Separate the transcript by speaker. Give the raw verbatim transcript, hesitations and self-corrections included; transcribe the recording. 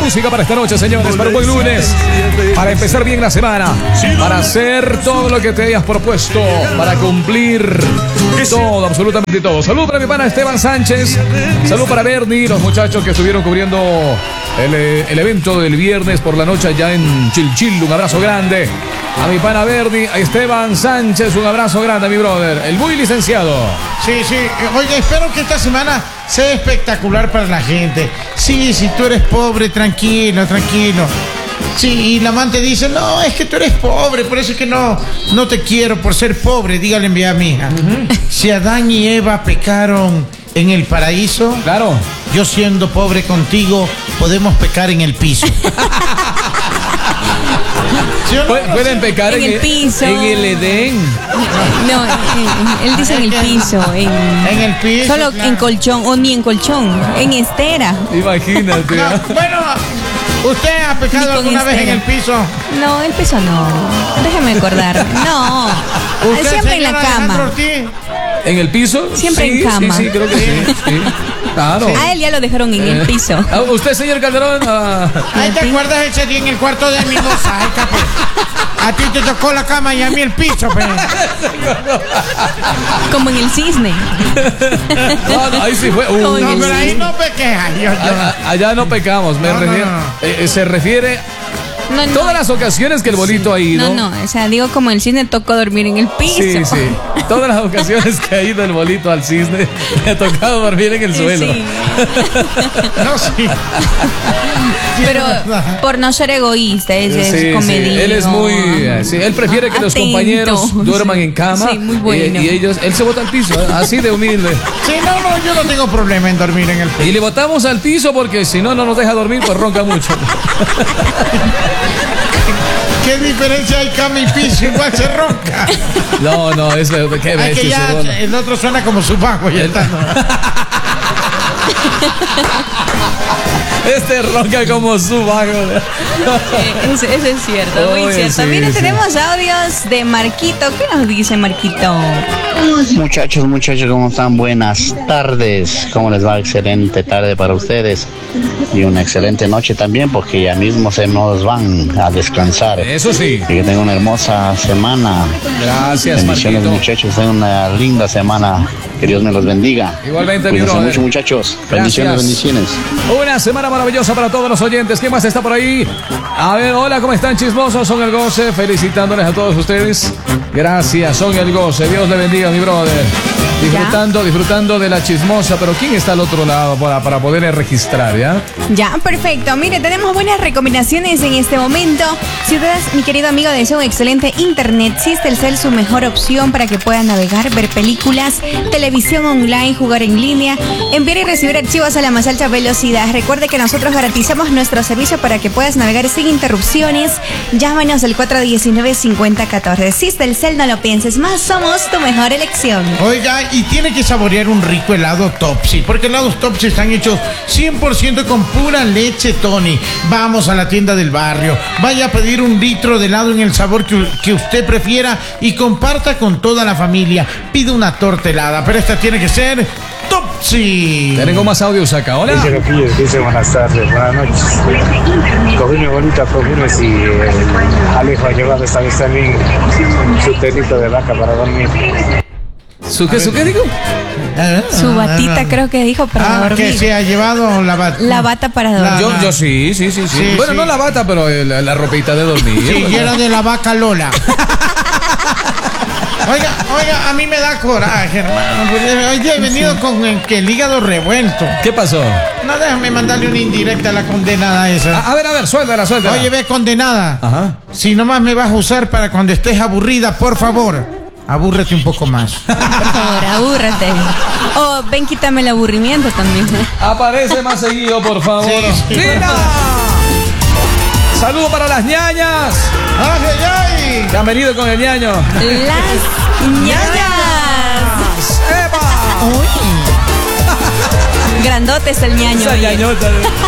Speaker 1: música para esta noche, señores, para un buen lunes, para empezar bien la semana, para hacer todo lo que te hayas propuesto, para cumplir todo, absolutamente todo. Salud para mi pana Esteban Sánchez, salud para Bernie, los muchachos que estuvieron cubriendo el, el evento del viernes por la noche allá en Chilchil. Un abrazo grande a mi pana Bernie, a Esteban Sánchez, un abrazo grande a mi brother, el muy licenciado.
Speaker 2: Sí, sí, oye, espero que esta semana sea espectacular para la gente. Sí, si tú eres pobre, tranquilo, tranquilo. Sí, y la amante dice, no, es que tú eres pobre, por eso es que no, no te quiero por ser pobre. Dígale, envía a mi hija. Uh-huh. Si Adán y Eva pecaron en el paraíso,
Speaker 1: claro,
Speaker 2: yo siendo pobre contigo, podemos pecar en el piso.
Speaker 3: ¿Sí no? Pueden pecar en, en el, el piso, en el Edén.
Speaker 4: No, en, él dice en el piso, en,
Speaker 2: en el piso,
Speaker 4: solo claro. En colchón o ni en colchón, en estera.
Speaker 1: Imagínate.
Speaker 2: No, bueno, ¿usted ha pecado alguna estera. vez en el piso?
Speaker 4: No, el piso no. Déjame acordar. No. Siempre en la cama.
Speaker 1: ¿En el piso?
Speaker 4: Siempre
Speaker 1: sí,
Speaker 4: en cama.
Speaker 1: Sí, sí, creo que sí. sí. Claro.
Speaker 4: A él ya lo dejaron en eh. el piso.
Speaker 1: ¿Usted, señor Calderón? Uh...
Speaker 2: Ahí te acuerdas ese día en el cuarto de mi mosaica, pues. A ti te tocó la cama y a mí el piso, pues.
Speaker 4: Como en el cisne.
Speaker 1: No, no, ahí sí fue. Uh,
Speaker 2: no, pero ahí no pequé. Yo, yo.
Speaker 1: Allá no pecamos. Me no, refiero, no, no. Eh, se refiere... No, no. Todas las ocasiones que el bolito ha ido.
Speaker 4: No, no, o sea, digo como el cisne tocó dormir en el piso.
Speaker 1: Sí, sí. Todas las ocasiones que ha ido el bolito al cisne, le ha tocado dormir en el suelo.
Speaker 4: Sí.
Speaker 2: No, sí.
Speaker 4: Pero por no ser egoísta, ella
Speaker 1: sí,
Speaker 4: es comedido.
Speaker 1: Sí. Él es muy. Sí, él prefiere que Atento. los compañeros duerman en cama.
Speaker 4: Sí, muy bueno.
Speaker 1: Y, y ellos, él se bota al piso, así de humilde.
Speaker 2: Sí, no, no, yo no tengo problema en dormir en el piso.
Speaker 1: Y le botamos al piso porque si no, no nos deja dormir, pues ronca mucho.
Speaker 2: ¿Qué diferencia hay cama y piso? Igual se ronca.
Speaker 1: No, no, es qué
Speaker 2: bestia. Es que ya el otro suena como su bajo y está.
Speaker 1: Este ronca como su bajo.
Speaker 4: Eso, eso es cierto, muy Oye, cierto. Sí, Miren, sí. tenemos audios de Marquito. ¿Qué nos dice Marquito?
Speaker 5: Muchachos, muchachos, ¿cómo están? Buenas tardes. ¿Cómo les va? Excelente tarde para ustedes. Y una excelente noche también, porque ya mismo se nos van a descansar.
Speaker 1: Eso sí.
Speaker 5: Y que tengan una hermosa semana.
Speaker 1: Gracias,
Speaker 5: bendiciones,
Speaker 1: Marquito.
Speaker 5: Muchachos, tengan una linda semana. Que Dios me los bendiga.
Speaker 1: Igualmente,
Speaker 5: Cuídense
Speaker 1: mi brother.
Speaker 5: mucho, muchachos.
Speaker 1: Gracias.
Speaker 5: Bendiciones, bendiciones.
Speaker 1: Una semana maravillosa para todos los oyentes. ¿Quién más está por ahí? A ver, hola, ¿cómo están, chismosos? Son el Goce, felicitándoles a todos ustedes. Gracias, son el Goce. Dios le bendiga, mi brother. Disfrutando, ¿Ya? disfrutando de la chismosa. Pero ¿quién está al otro lado para, para poder registrar, ya?
Speaker 4: Ya, perfecto. Mire, tenemos buenas recomendaciones en este momento. Si usted, mi querido amigo, desea un excelente internet, Sistelcel, su mejor opción para que pueda navegar, ver películas, televisión online, jugar en línea, enviar y recibir archivos a la más alta velocidad. Recuerde que nosotros garantizamos nuestro servicio para que puedas navegar sin interrupciones. Llámanos al cuatro uno nueve, cinco cero uno cuatro. Sistelcel, no lo pienses más, somos tu mejor elección.
Speaker 2: Oiga, y tiene que saborear un rico helado Topsy, porque helados Topsy están hechos cien por ciento con pura leche Tony. Vamos a la tienda del barrio, vaya a pedir un litro de helado en el sabor que, que usted prefiera y comparta con toda la familia. Pide una torta helada, pero esta tiene que ser Topsy.
Speaker 1: Tengo más audios acá, hola.
Speaker 6: Dice Lopillo, dice buenas tardes, buenas noches. Cogí mi bolita, perfumes y eh, Alejo ha llevado esta vez también su telito de vaca para dormir.
Speaker 1: ¿Su qué, su qué digo?
Speaker 4: Su batita creo que dijo para
Speaker 2: ah,
Speaker 4: dormir.
Speaker 2: Que se ha llevado la bata.
Speaker 4: La bata para dormir.
Speaker 1: La, yo, yo sí, sí, sí, sí. sí bueno, sí. no la bata, pero la, la ropita de dormir.
Speaker 2: Sí, y era de la vaca Lola. Oiga, oiga, a mí me da coraje, hermano. Hoy día he venido sí. con el, el hígado revuelto.
Speaker 1: ¿Qué pasó?
Speaker 2: No, déjame mandarle una indirecta a la condenada esa.
Speaker 1: A, a ver, a ver, suéltala, suéltala.
Speaker 2: Oye, ve, condenada.
Speaker 1: Ajá.
Speaker 2: Si nomás me vas a usar para cuando estés aburrida, por favor, abúrrete un poco más.
Speaker 4: Por favor, abúrrate. O oh, ven, quítame el aburrimiento también.
Speaker 1: Aparece más seguido, por favor. Sí, sí. ¡Mira! Saludos para las ñañas.
Speaker 2: ¡Ay, ay!
Speaker 1: Que han venido con el ñaño.
Speaker 4: Las ñañas.
Speaker 1: ¡Epa!
Speaker 4: Uy. Grandote es el ñaño.
Speaker 1: Esa ñañota.